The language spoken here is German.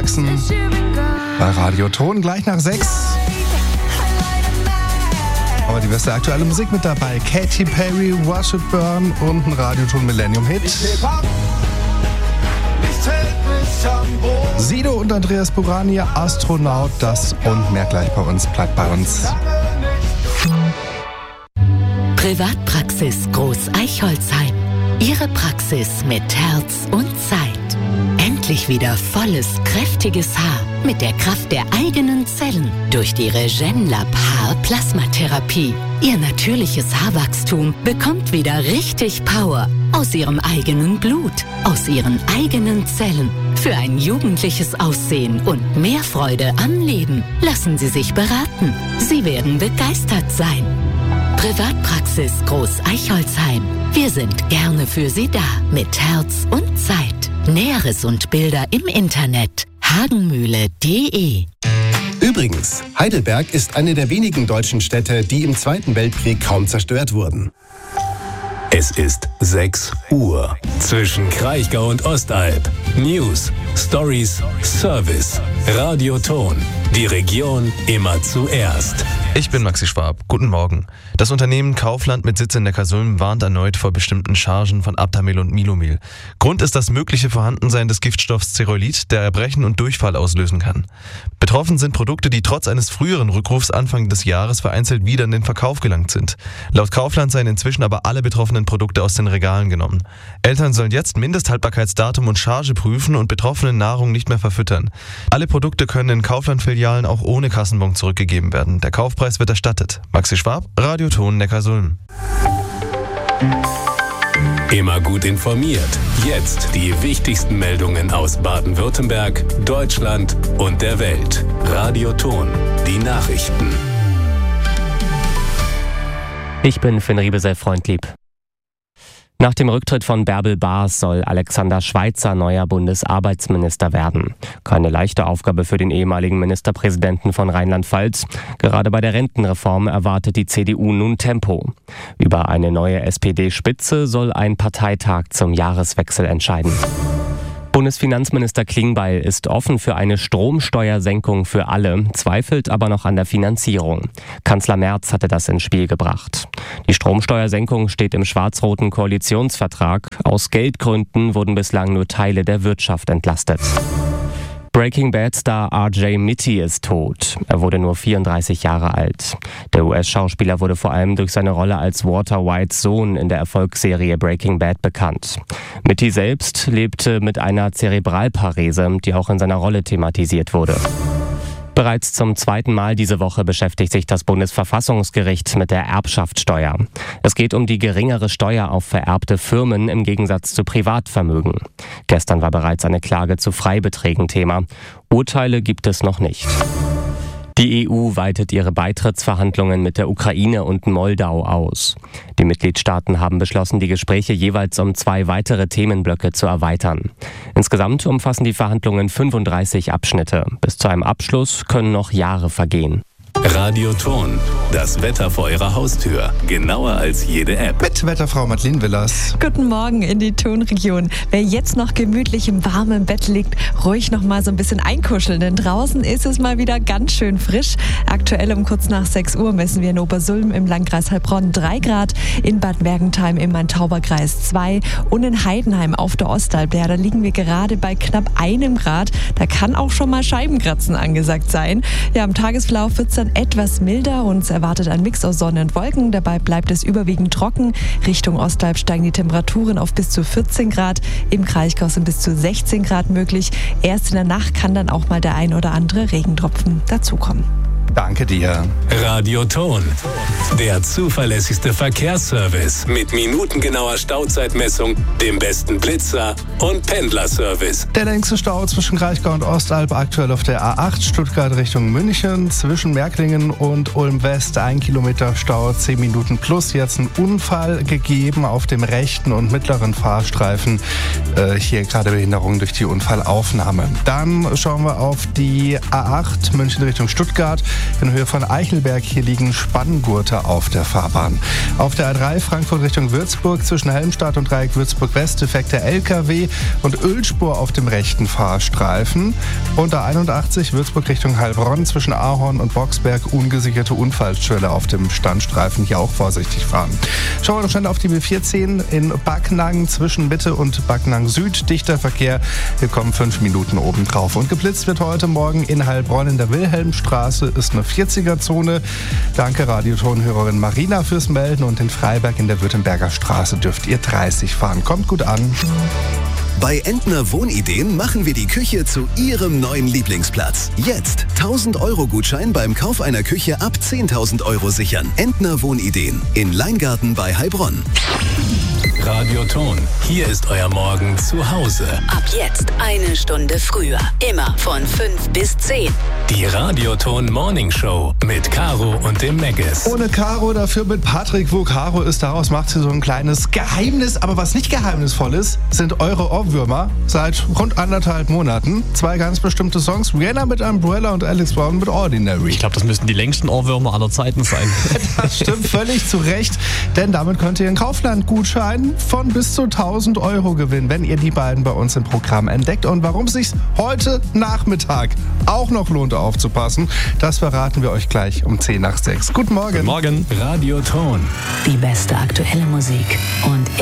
Sachsen. Bei Radio Ton gleich nach 6. Aber die beste aktuelle Musik mit dabei. Katy Perry, Watch It Burn und ein Radio Ton Millennium Hit. Sido und Andreas Burani, Astronaut, das und mehr gleich bei uns. Bleibt bei uns. Privatpraxis Groß Eichholzheim. Ihre Praxis mit Herz und Zeit. Endlich wieder volles, kräftiges Haar mit der Kraft der eigenen Zellen durch die Regenlab Haar-Plasmatherapie. Ihr natürliches Haarwachstum bekommt wieder richtig Power aus Ihrem eigenen Blut, aus Ihren eigenen Zellen. Für ein jugendliches Aussehen und mehr Freude am Leben lassen Sie sich beraten. Sie werden begeistert sein. Privatpraxis Groß Eichholzheim. Wir sind gerne für Sie da mit Herz und Zeit. Näheres und Bilder im Internet hagenmühle.de. Übrigens, Heidelberg ist eine der wenigen deutschen Städte, die im Zweiten Weltkrieg kaum zerstört wurden. Es ist 6 Uhr. Zwischen Kraichgau und Ostalb. News, Stories, Service. Radio Ton. Die Region immer zuerst. Ich bin Maxi Schwab. Guten Morgen. Das Unternehmen Kaufland mit Sitz in Neckarsulm warnt erneut vor bestimmten Chargen von Aptamil und Milomil. Grund ist das mögliche Vorhandensein des Giftstoffs Zerolit, der Erbrechen und Durchfall auslösen kann. Betroffen sind Produkte, die trotz eines früheren Rückrufs Anfang des Jahres vereinzelt wieder in den Verkauf gelangt sind. Laut Kaufland seien inzwischen aber alle betroffenen Produkte aus den Regalen genommen. Eltern sollen jetzt Mindesthaltbarkeitsdatum und Charge prüfen und betroffene Nahrung nicht mehr verfüttern. Alle Produkte können in Kaufland-Filialen auch ohne Kassenbon zurückgegeben werden. Der Kaufpreis wird erstattet. Maxi Schwab, Radio Ton Neckarsulm. Immer gut informiert. Jetzt die wichtigsten Meldungen aus Baden-Württemberg, Deutschland und der Welt. Radio Ton, die Nachrichten. Ich bin Finn Riebesell-Freundlieb. Nach dem Rücktritt von Bärbel Baas soll Alexander Schweitzer neuer Bundesarbeitsminister werden. Keine leichte Aufgabe für den ehemaligen Ministerpräsidenten von Rheinland-Pfalz. Gerade bei der Rentenreform erwartet die CDU nun Tempo. Über eine neue SPD-Spitze soll ein Parteitag zum Jahreswechsel entscheiden. Bundesfinanzminister Klingbeil ist offen für eine Stromsteuersenkung für alle, zweifelt aber noch an der Finanzierung. Kanzler Merz hatte das ins Spiel gebracht. Die Stromsteuersenkung steht im schwarz-roten Koalitionsvertrag. Aus Geldgründen wurden bislang nur Teile der Wirtschaft entlastet. Breaking Bad-Star R.J. Mitty ist tot. Er wurde nur 34 Jahre alt. Der US-Schauspieler wurde vor allem durch seine Rolle als Walter Whites Sohn in der Erfolgsserie Breaking Bad bekannt. Mitty selbst lebte mit einer Zerebralparese, die auch in seiner Rolle thematisiert wurde. Bereits zum zweiten Mal diese Woche beschäftigt sich das Bundesverfassungsgericht mit der Erbschaftssteuer. Es geht um die geringere Steuer auf vererbte Firmen im Gegensatz zu Privatvermögen. Gestern war bereits eine Klage zu Freibeträgen Thema. Urteile gibt es noch nicht. Die EU weitet ihre Beitrittsverhandlungen mit der Ukraine und Moldau aus. Die Mitgliedstaaten haben beschlossen, die Gespräche jeweils um 2 weitere Themenblöcke zu erweitern. Insgesamt umfassen die Verhandlungen 35 Abschnitte. Bis zu einem Abschluss können noch Jahre vergehen. Radio Ton, das Wetter vor Ihrer Haustür. Genauer als jede App. Mit Wetterfrau Madeleine Willers. Guten Morgen in die Tonregion. Wer jetzt noch gemütlich im warmen Bett liegt, ruhig noch mal so ein bisschen einkuscheln, denn draußen ist es mal wieder ganz schön frisch. Aktuell um kurz nach 6 Uhr messen wir in Obersulm im Landkreis Heilbronn 3 Grad, in Bad Mergentheim im Main-Tauber-Kreis 2 und in Heidenheim auf der Ostalb. Ja, da liegen wir gerade bei knapp 1 Grad. Da kann auch schon mal Scheibenkratzen angesagt sein. Ja, im Tagesverlauf wird es dann etwas milder. Uns erwartet ein Mix aus Sonne und Wolken. Dabei bleibt es überwiegend trocken. Richtung Ostalb steigen die Temperaturen auf bis zu 14 Grad. Im Kraichgau sind bis zu 16 Grad möglich. Erst in der Nacht kann dann auch mal der ein oder andere Regentropfen dazukommen. Danke dir. Radio Ton, der zuverlässigste Verkehrsservice mit minutengenauer Stauzeitmessung, dem besten Blitzer und Pendlerservice. Der längste Stau zwischen Kraichgau und Ostalb aktuell auf der A8 Stuttgart Richtung München. Zwischen Märklingen und Ulm West 1 Kilometer Stau, 10 Minuten plus. Jetzt ein Unfall gegeben auf dem rechten und mittleren Fahrstreifen. Hier gerade Behinderung durch die Unfallaufnahme. Dann schauen wir auf die A8 München Richtung Stuttgart. in Höhe von Eichelberg. Hier liegen Spanngurte auf der Fahrbahn. Auf der A3 Frankfurt Richtung Würzburg zwischen Helmstadt und Dreieck Würzburg-West defekter LKW und Ölspur auf dem rechten Fahrstreifen. Und der 81 Würzburg Richtung Heilbronn zwischen Ahorn und Boxberg ungesicherte Unfallstelle auf dem Standstreifen. Hier auch vorsichtig fahren. Schauen wir noch schnell auf die B14 in Backnang zwischen Mitte und Backnang Süd. Dichter Verkehr. Hier kommen 5 Minuten obendrauf. Und geblitzt wird heute Morgen in Heilbronn in der Wilhelmstraße. Ist eine 40er-Zone. Danke Radiotonhörerin Marina fürs Melden. Und in Freiberg in der Württemberger Straße dürft ihr 30 fahren. Kommt gut an. Bei Entner Wohnideen machen wir die Küche zu Ihrem neuen Lieblingsplatz. Jetzt 1.000 € Gutschein beim Kauf einer Küche ab 10.000 € sichern. Entner Wohnideen in Leingarten bei Heilbronn. Radioton, hier ist euer Morgen zu Hause. Ab jetzt 1 Stunde früher. Immer von 5 bis 10. Die Radioton Morning Show mit Caro und dem Meggis. Ohne Caro, dafür mit Patrick. Wo Caro ist, daraus macht sie so ein kleines Geheimnis. Aber was nicht geheimnisvoll ist, sind eure Ohrwürmer. Seit rund 1,5 Monaten. 2 ganz bestimmte Songs. Rihanna mit Umbrella und Alex Brown mit Ordinary. Ich glaube, das müssten die längsten Ohrwürmer aller Zeiten sein. Das stimmt völlig zu Recht. Denn damit könnt ihr einen Kaufland-Gutschein von bis zu 1.000 € gewinnen, wenn ihr die beiden bei uns im Programm entdeckt. Und warum es sich heute Nachmittag auch noch lohnt aufzupassen, das verraten wir euch gleich um 10 nach 6. Guten Morgen. Guten Morgen. Radioton. Die beste aktuelle Musik und